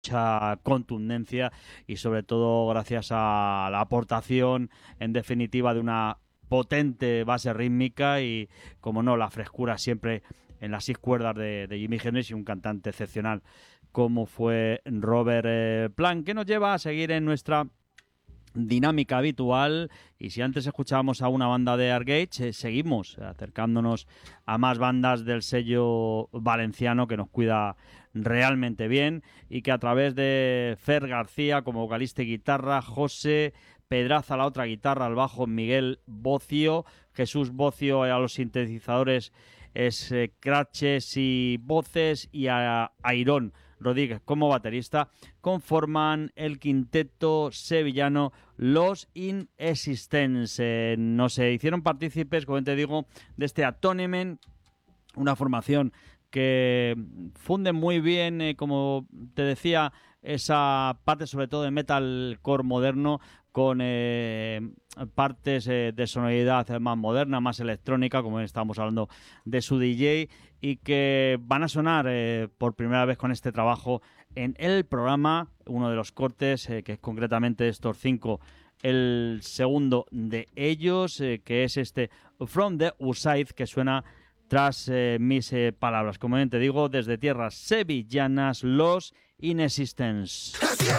mucha contundencia y sobre todo gracias a la aportación en definitiva de una potente base rítmica y, como no, la frescura siempre en las 6 cuerdas de Jimi Hendrix y un cantante excepcional como fue Robert Plant, que nos lleva a seguir en nuestra dinámica habitual. Y si antes escuchábamos a una banda de Argage, seguimos acercándonos a más bandas del sello valenciano que nos cuida realmente bien y que a través de Fer García como vocalista y guitarra, José Pedraza a la otra guitarra, al bajo Miguel Bocio, Jesús Bocio a los sintetizadores, scratches y voces, y a Airón Rodríguez como baterista, conforman el quinteto sevillano Los Inexistents. Nos hicieron partícipes, como te digo, de este Atonement, una formación que funde muy bien, como te decía, esa parte sobre todo de metalcore moderno con partes de sonoridad más moderna, más electrónica, como estábamos hablando de su DJ, y que van a sonar por primera vez con este trabajo en el programa, uno de los cortes, que es concretamente estos 5, el segundo de ellos, que es este From the Outside, que suena tras mis palabras. Como bien te digo, desde tierras sevillanas, Los Inexistents.